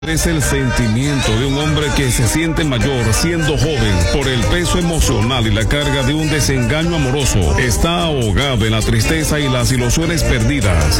Es el sentimiento de un hombre que se siente mayor siendo joven por el peso emocional y la carga de un desengaño amoroso. Está ahogado en la tristeza y las ilusiones perdidas.